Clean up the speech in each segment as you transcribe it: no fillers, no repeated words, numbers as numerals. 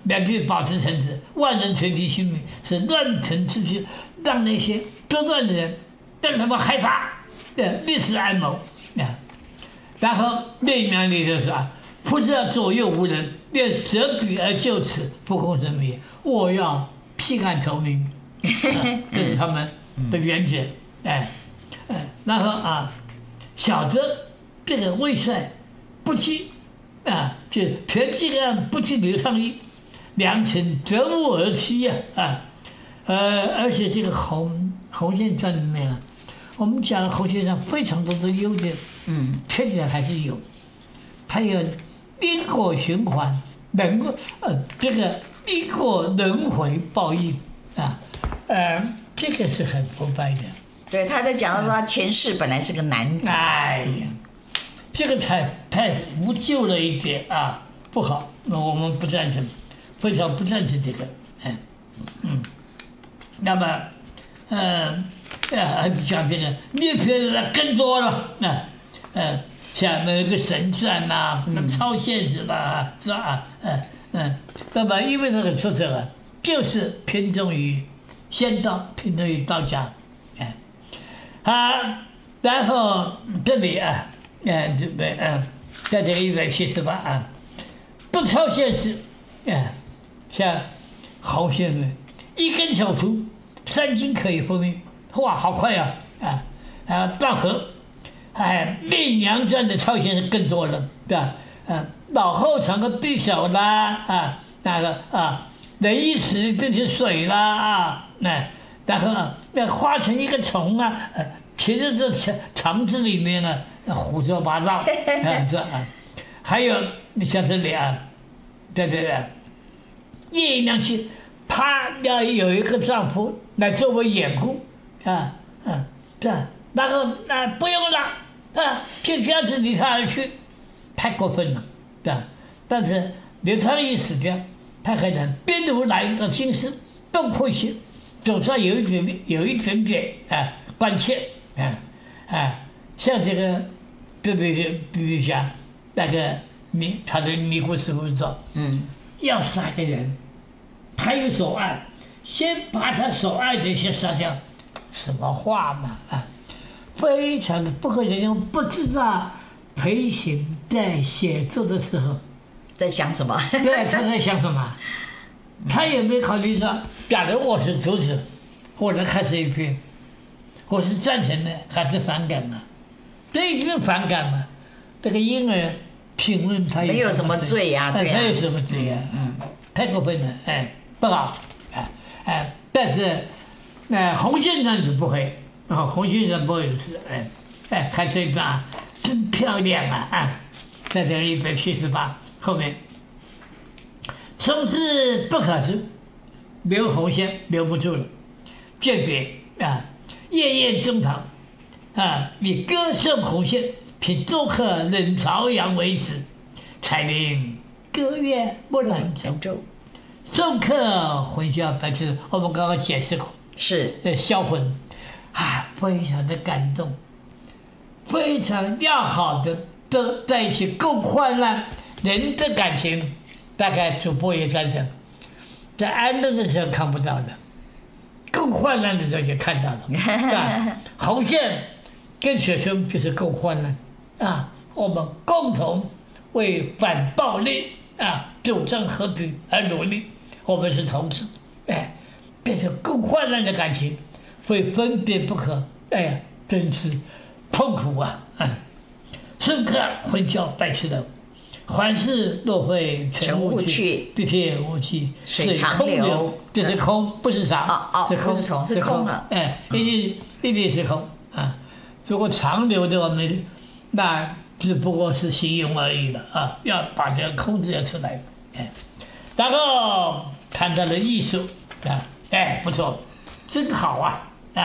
两句保持臣子，万人垂听心里，是乱臣之气，让那些作乱的人让他们害怕，立时安谋啊。然后另一面里就说啊，不是左右无人，便舍彼而就此，不公生也。我要弃暗投明，这是他们的原则。然后啊，晓得这个魏帅不弃啊，就全计案不弃刘尚义。良臣择物而栖呀而且这个洪宪传里面啊，我们讲洪宪传非常多的优点，缺点还是有，它有因果循环，这个因果轮回报应啊，这个是很腐败的。 对，他在讲到说他前世本来是个男子。 哎呀，这个太腐旧了一点啊，不好，那我们不赞成。非常不赞成这个，那么，像这个列缺的更多了，像那个神传呐、超现实啦，是吧？那么因为那个出者啊，就是偏重于仙道，偏重于道家，然后这里在这个178不超现实，像洪先生一根小粗，3斤可以分命，哇，好快呀！断河，烈阳传的超现实更多了，对吧？脑后长个匕首啦，人一死变成水啦，然后化成一个虫啊，其实这肠子里面啊胡说八道，还有你像这里对。叶娘去，她要有一个丈夫来作为掩护，这样，然后不用了，就这样子离他而去，太过分了，对吧？但是刘昌义死掉，他可能编如来的心思洞括些，总算有一点点关切，像这个对下那个他的尼姑师傅说，要杀个人，他有手爱，先把他手爱的先杀掉，什么话嘛非常的不可人用，不知道裴行在写作的时候在想什么？ 对，他在想什么？他也没考虑说，假如我是作者，我能看这一篇，我是赞成的还是反感呢？这一定反感嘛？这个婴儿评论他没有什么罪呀，对呀， 他有什么罪呀？太过分了，不好，但是，洪先生是不会，洪先生不会是，看这一张真漂亮在这178后面，从此不可知，留洪先留不住了，间谍夜夜征讨以歌颂洪先，凭周克冷朝阳为食，才令歌乐不兰州。宋克混淆白痴，我们刚刚解释过， 是销魂非常的感动，非常要好的都在一起共患难，人的感情大概主播也赞成，在安乐的时候看不到的，共患难的时候就看到了。洪宪跟学生就是共患难我们共同为反暴力主张和平而努力，我们是同志，变成共患难的感情，会分别不可，真是痛苦深刻混淆白痴的，凡事若会成无趣，地铁无趣，水空流，这是空，不是啥， 是空，是空一定是空如果长流的话，那只不过是形容而已了要把这个空字要出来，然后谈到了艺术不错，真好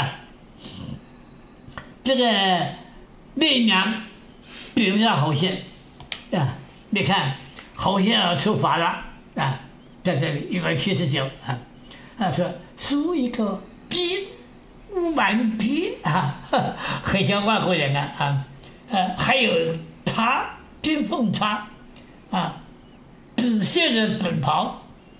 这个烈娘比不上洪宪你看洪宪要出法了在这里179他说输一个逼5万逼很像外国人还有茶金凤茶只线的本袍